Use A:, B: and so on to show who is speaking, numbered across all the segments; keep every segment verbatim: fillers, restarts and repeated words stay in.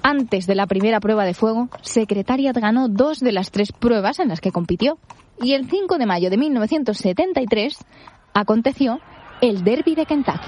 A: Antes de la primera prueba de fuego, Secretariat ganó dos de las tres pruebas en las que compitió. Y el cinco de mayo de mil novecientos setenta y tres aconteció el Derby de Kentucky.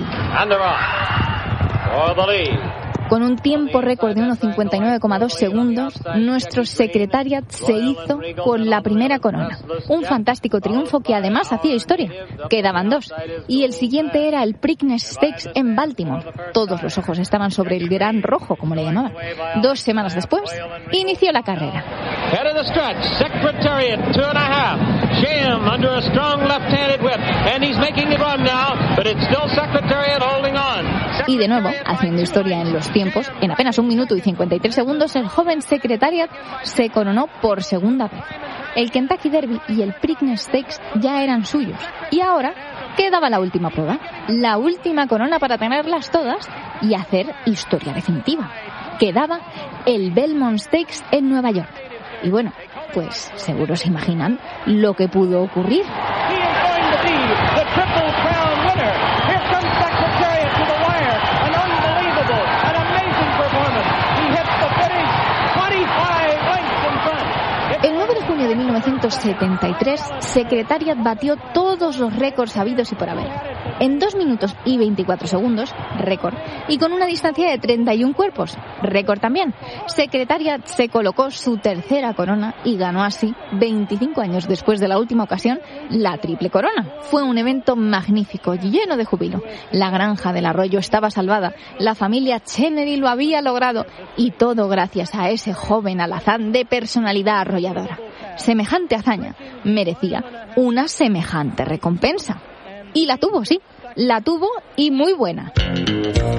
A: Con un tiempo récord de uno cincuenta y nueve coma dos segundos, nuestro Secretariat se hizo con la primera corona. Un fantástico triunfo que además hacía historia. Quedaban dos. Y el siguiente era el Preakness Stakes en Baltimore. Todos los ojos estaban sobre el Gran Rojo, como le llamaban. Dos semanas después, inició la carrera.
B: Head of the stretch, Secretariat, two and a half. Sham under a strong left-handed whip, and he's making the run now, but it's still Secretariat holding on.
A: Y de nuevo, haciendo historia en los tiempos, en apenas un minuto y cincuenta y tres segundos, el joven Secretariat se coronó por segunda vez. El Kentucky Derby y el Preakness Stakes ya eran suyos. Y ahora quedaba la última prueba, la última corona para tenerlas todas y hacer historia definitiva. Quedaba el Belmont Stakes en Nueva York. Y bueno, pues seguro se imaginan lo que pudo ocurrir. El nueve de junio de mil novecientos setenta y tres, Secretariat batió todos los récords habidos y por haber. En dos minutos y veinticuatro segundos, récord, y con una distancia de treinta y un cuerpos, récord también. Secretariat se colocó su tercera corona y ganó así, veinticinco años después de la última ocasión, la triple corona. Fue un evento magnífico, lleno de júbilo. La granja del arroyo estaba salvada, la familia Chenery lo había logrado, y todo gracias a ese joven alazán de personalidad arrolladora. Semejante hazaña merecía una semejante recompensa. Y la tuvo, sí, la tuvo y muy buena.